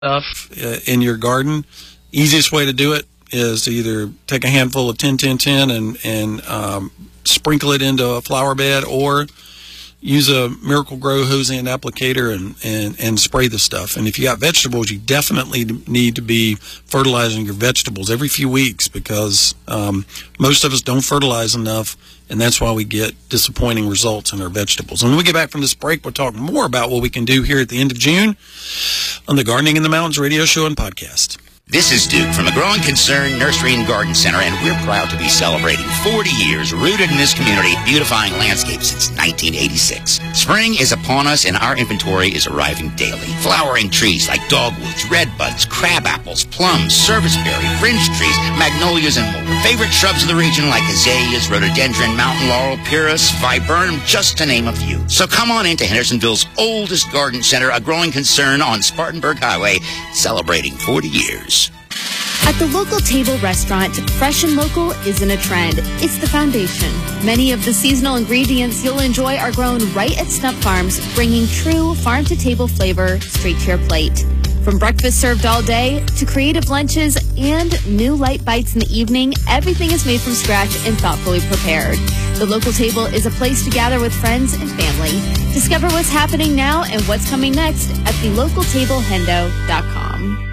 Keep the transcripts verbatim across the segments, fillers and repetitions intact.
stuff uh, in your garden, easiest way to do it is to either take a handful of ten ten ten and, and um, sprinkle it into a flower bed, or use a Miracle-Gro hose end applicator and, and, and spray the stuff. And if you got vegetables, you definitely need to be fertilizing your vegetables every few weeks, because um, most of us don't fertilize enough, and that's why we get disappointing results in our vegetables. And when we get back from this break, we'll talk more about what we can do here at the end of June on the Gardening in the Mountains radio show and podcast. This is Duke from the Growing Concern Nursery and Garden Center, and we're proud to be celebrating forty years rooted in this community, beautifying landscapes since nineteen eighty-six. Spring is upon us, and our inventory is arriving daily. Flowering trees like dogwoods, redbuds, crabapples, plums, serviceberry, fringe trees, magnolias, and more. Favorite shrubs of the region like azaleas, rhododendron, mountain laurel, pyrrhus, viburnum, just to name a few. So come on into Hendersonville's oldest garden center, a Growing Concern on Spartanburg Highway, celebrating forty years. At the local table restaurant, fresh and local isn't a trend. It's the foundation. Many of the seasonal ingredients you'll enjoy are grown right at Snup Farms, bringing true farm-to-table flavor straight to your plate. From breakfast served all day to creative lunches and new light bites in the evening, everything is made from scratch and thoughtfully prepared. The local table is a place to gather with friends and family. Discover what's happening now and what's coming next at the local table hendo dot com.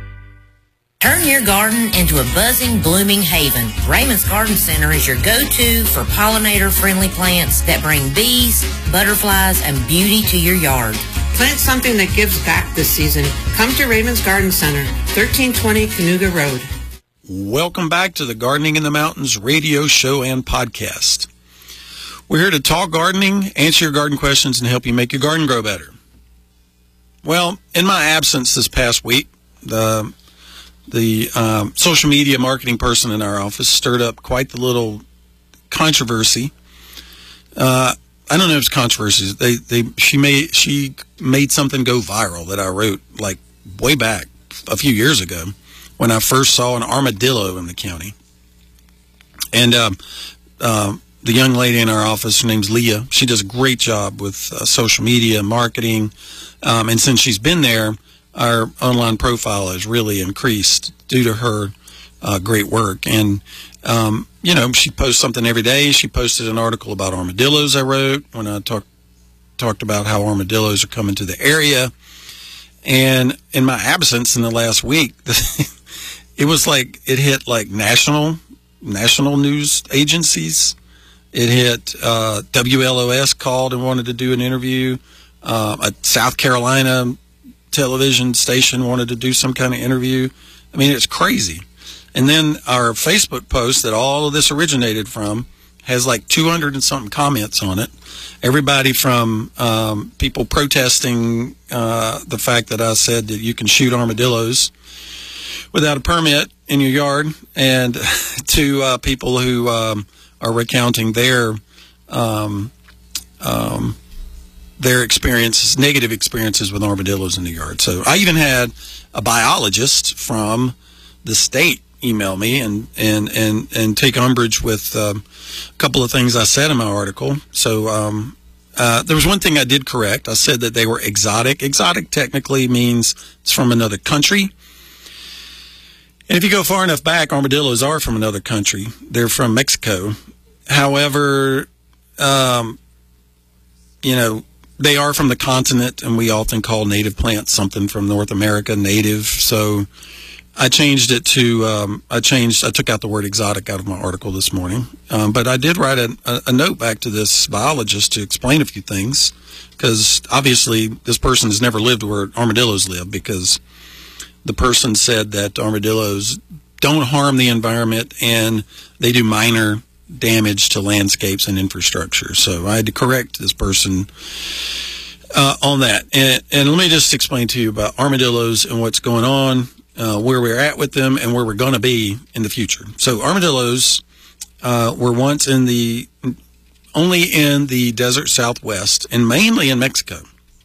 Turn your garden into a buzzing, blooming haven. Raymond's Garden Center is your go-to for pollinator-friendly plants that bring bees, butterflies, and beauty to your yard. Plant something that gives back this season. Come to Raymond's Garden Center, thirteen twenty Cayuga Road. Welcome back to the Gardening in the Mountains radio show and podcast. We're here to talk gardening, answer your garden questions, and help you make your garden grow better. Well, in my absence this past week, the The um, social media marketing person in our office stirred up quite the little controversy. Uh, I don't know if it's controversy. They, they, she made, she made something go viral that I wrote like way back a few years ago when I first saw an armadillo in the county. And um, uh, the young lady in our office, her name's Leah. She does a great job with uh, social media marketing. Um, and since she's been there, our online profile has really increased due to her uh, great work. And, um, you know, she posts something every day. She posted an article about armadillos I wrote when I talk, talked about how armadillos are coming to the area. And in my absence in the last week, it was like it hit like national, national news agencies. It hit uh, W L O S called and wanted to do an interview. Uh, a South Carolina television station wanted to do some kind of interview. I mean, it's crazy. And then our Facebook post that all of this originated from has like two hundred and something comments on it. Everybody from um, people protesting uh, the fact that I said that you can shoot armadillos without a permit in your yard, and to uh, people who um, are recounting their um, um, their experiences, negative experiences with armadillos in the yard. So I even had a biologist from the state email me and, and, and, and take umbrage with um, a couple of things I said in my article. So um, uh, there was one thing I did correct. I said that they were exotic. Exotic technically means it's from another country. And if you go far enough back, armadillos are from another country. They're from Mexico. However, um, you know, they are from the continent, and we often call native plants something from North America native. So I changed it to, um, I changed, I took out the word exotic out of my article this morning. Um, but I did write a, a, a note back to this biologist to explain a few things, because obviously this person has never lived where armadillos live, because the person said that armadillos don't harm the environment and they do minor damage to landscapes and infrastructure. So I had to correct this person uh, on that. And, and let me just explain to you about armadillos and what's going on, uh, where we're at with them, and where we're going to be in the future. So armadillos uh, were once in the only in the desert Southwest and mainly in Mexico.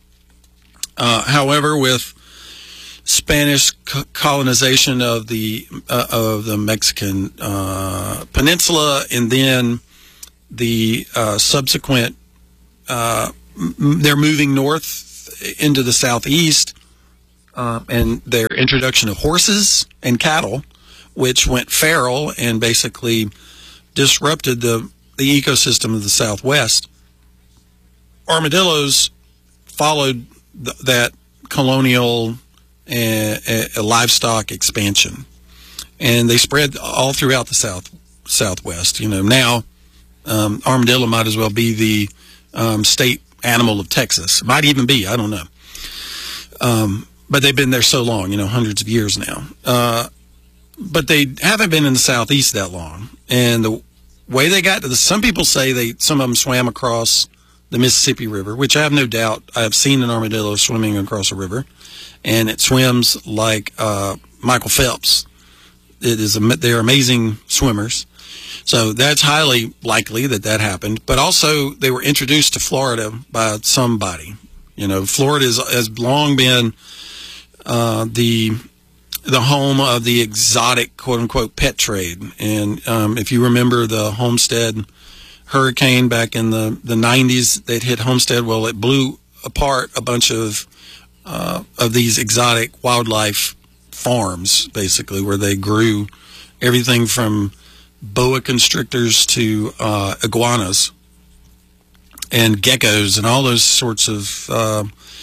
Uh, however, with Spanish colonization of the uh, of the Mexican uh, peninsula, and then the uh, subsequent, uh, m- they're moving north into the southeast. uh, and their introduction of horses and cattle, which went feral and basically disrupted the, the ecosystem of the Southwest. Armadillos followed th- that colonial uh, uh, livestock expansion, and they spread all throughout the South Southwest. You know, now um, armadillo might as well be the um, state animal of Texas. It might even be, I don't know. Um, but they've been there so long, you know, hundreds of years now. Uh, but they haven't been in the Southeast that long. And the way they got to the, some people say they, some of them swam across the Mississippi River, which I have no doubt. I have seen an armadillo swimming across a river, and it swims like uh, Michael Phelps. It is a, they're amazing swimmers. So that's highly likely that that happened. But also, they were introduced to Florida by somebody. You know, Florida is, has long been uh, the the home of the exotic, quote-unquote, pet trade. And um, if you remember the Homestead hurricane back in the, the nineties that hit Homestead, well, it blew apart a bunch of uh, of these exotic wildlife farms, basically, where they grew everything from boa constrictors to uh, iguanas and geckos and all those sorts of uh,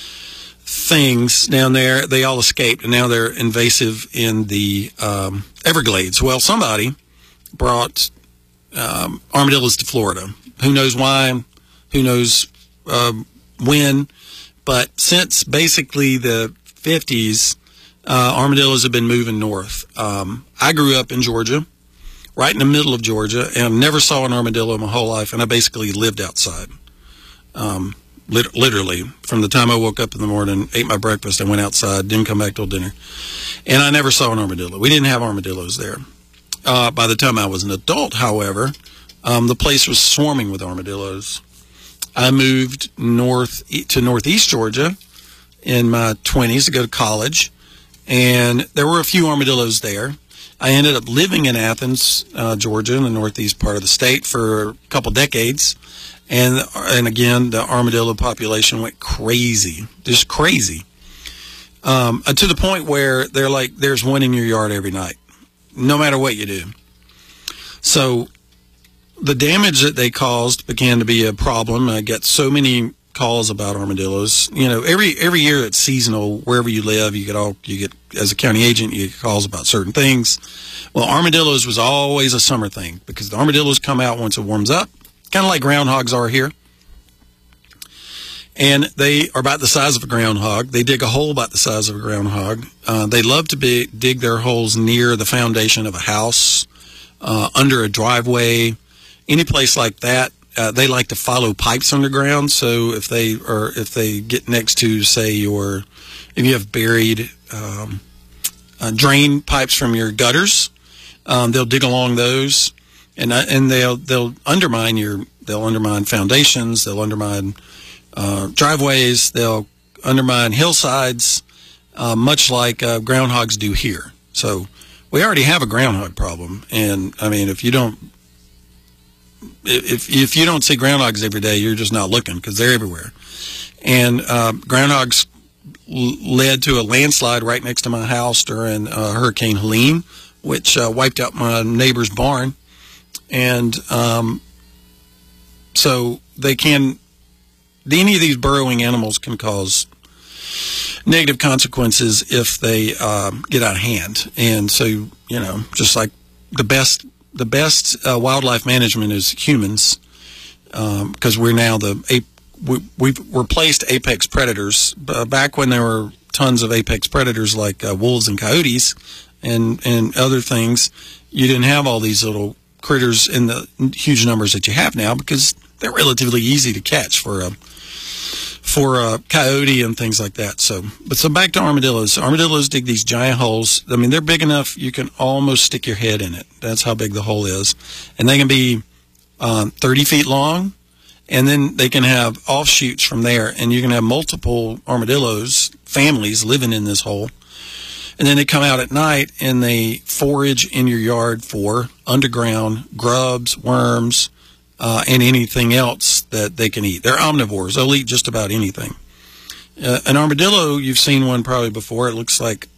things down there. They all escaped, and now they're invasive in the um, Everglades. Well, somebody brought um, armadillos to Florida. Who knows why? Who knows uh, when? But since basically the fifties, uh, armadillos have been moving north. Um, I grew up in Georgia, right in the middle of Georgia, and I never saw an armadillo in my whole life, and I basically lived outside. Um, lit- literally, from the time I woke up in the morning, ate my breakfast, I went outside, didn't come back till dinner. And I never saw an armadillo. We didn't have armadillos there. Uh, by the time I was an adult, however, um, the place was swarming with armadillos. I moved north to northeast Georgia in my twenties to go to college, and there were a few armadillos there. I ended up living in Athens, uh, Georgia, in the northeast part of the state for a couple decades. And, and again, the armadillo population went crazy, just crazy, um, to the point where they're like, there's one in your yard every night, no matter what you do. So the damage that they caused began to be a problem. I get so many calls about armadillos. You know, every every year it's seasonal. Wherever you live, you get all you get as a county agent, you get calls about certain things. Well, armadillos was always a summer thing because the armadillos come out once it warms up, kind of like groundhogs are here. And they are about the size of a groundhog. They dig a hole about the size of a groundhog. Uh, they love to be, dig their holes near the foundation of a house, uh, under a driveway, any place like that. Uh, they like to follow pipes underground. So if they are, if they get next to, say, your, if you have buried um, uh, drain pipes from your gutters, um, they'll dig along those, and uh, and they'll they'll undermine your, they'll undermine foundations, they'll undermine uh, driveways, they'll undermine hillsides, uh, much like uh, groundhogs do here. So we already have a groundhog problem, and I mean, if you don't. If if you don't see groundhogs every day, you're just not looking because they're everywhere. And uh, groundhogs l- led to a landslide right next to my house during uh, Hurricane Helene, which uh, wiped out my neighbor's barn. And um, so they can, any of these burrowing animals can cause negative consequences if they uh, get out of hand. And so, you know, just like the best The best uh, wildlife management is humans, because um, we're now the we, we've replaced apex predators. Uh, back when there were tons of apex predators like uh, wolves and coyotes and and other things, you didn't have all these little critters in the huge numbers that you have now because they're relatively easy to catch for a for a coyote and things like that. So, but so back to armadillos. Armadillos dig these giant holes. I mean, they're big enough you can almost stick your head in it. That's how big the hole is. And they can be um, thirty feet long, and then they can have offshoots from there, and you can have multiple armadillos, families living in this hole. And then they come out at night, and they forage in your yard for underground grubs, worms, Uh, and anything else that they can eat. They're omnivores. They'll eat just about anything. Uh, an armadillo, you've seen one probably before. It looks like